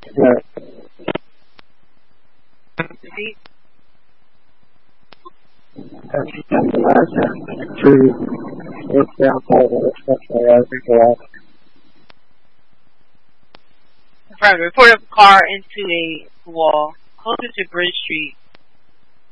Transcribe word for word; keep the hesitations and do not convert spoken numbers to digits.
Right. See? That's that's to work down forward, especially as we go on. Right, reported a car into a wall closer to Bridge Street